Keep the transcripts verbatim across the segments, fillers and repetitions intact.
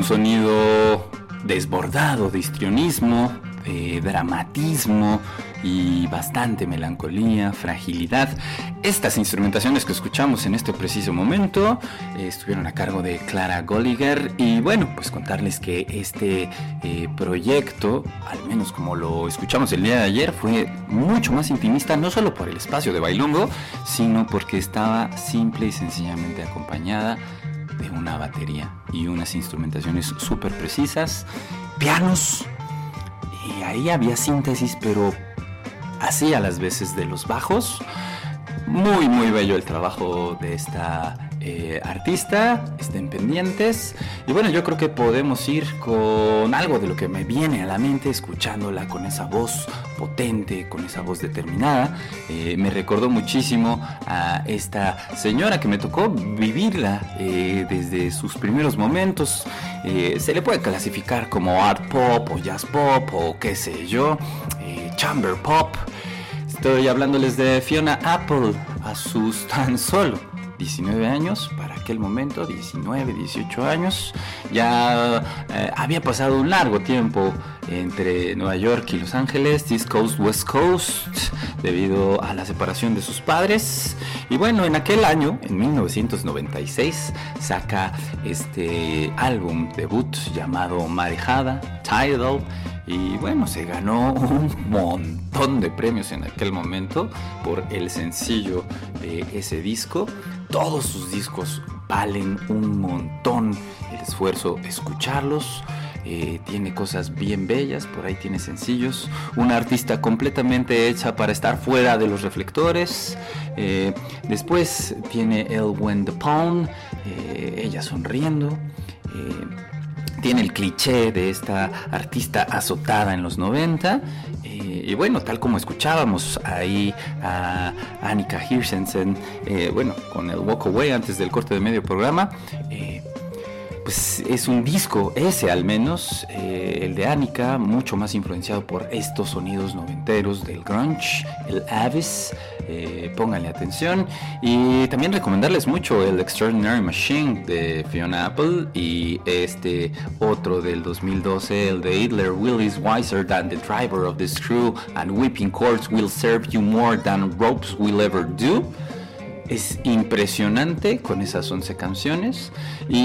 un sonido desbordado de histrionismo, de dramatismo y bastante melancolía, fragilidad. Estas instrumentaciones que escuchamos en este preciso momento eh, estuvieron a cargo de Clara Golliger. Y bueno, pues contarles que este eh, proyecto, al menos como lo escuchamos el día de ayer, fue mucho más intimista, no solo por el espacio de bailongo, sino porque estaba simple y sencillamente acompañada de una batería y unas instrumentaciones súper precisas, pianos, y ahí había síntesis, pero así a las veces de los bajos. Muy muy bello el trabajo de esta eh, artista, estén pendientes. Y bueno, yo creo que podemos ir con algo de lo que me viene a la mente escuchándola, con esa voz potente, con esa voz determinada. Eh, me recordó muchísimo a esta señora que me tocó vivirla eh, desde sus primeros momentos. Eh, se le puede clasificar como art pop o jazz pop o qué sé yo, eh, chamber pop. Estoy hablándoles de Fiona Apple a sus tan solo diecinueve años, para aquel momento, diecinueve, dieciocho años. Ya eh, había pasado un largo tiempo entre Nueva York y Los Ángeles, East Coast, West Coast, debido a la separación de sus padres. Y bueno, en aquel año, en mil novecientos noventa y seis, saca este álbum debut llamado Marejada, Tidal. Y bueno, se ganó un montón de premios en aquel momento por el sencillo de ese disco. Todos sus discos valen un montón el esfuerzo de escucharlos. Eh, tiene cosas bien bellas, por ahí tiene sencillos. Una artista completamente hecha para estar fuera de los reflectores. Eh, después tiene El When the Pound, eh, ella sonriendo. Eh, Tiene el cliché de esta artista azotada en los noventa. Eh, y bueno, tal como escuchábamos ahí a Annika Hirschensen, eh, bueno, con el Walk Away antes del corte de medio programa, eh, pues es un disco, ese al menos, eh, el de Annika, mucho más influenciado por estos sonidos noventeros del grunge, el Abyss. Eh, pónganle atención. Y también recomendarles mucho el Extraordinary Machine de Fiona Apple y este otro del dos mil doce, el de Idler Will is wiser than the driver of this crew, and whipping cords will serve you more than ropes will ever do. Es impresionante con esas once canciones.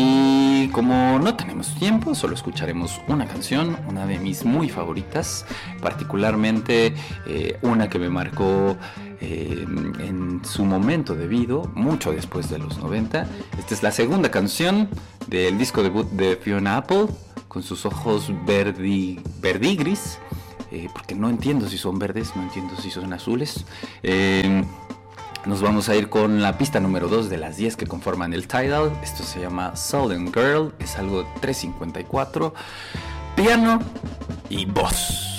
Y como no tenemos tiempo, solo escucharemos una canción, una de mis muy favoritas, particularmente eh, una que me marcó eh, en su momento debido, mucho después de los noventa. Esta es la segunda canción del disco debut de Fiona Apple, con sus ojos verdi, verdigris, eh, porque no entiendo si son verdes, no entiendo si son azules. Eh, Nos vamos a ir con la pista número dos de las diez que conforman el Tidal. Esto se llama Sullen Girl, es algo tres cincuenta y cuatro, piano y voz.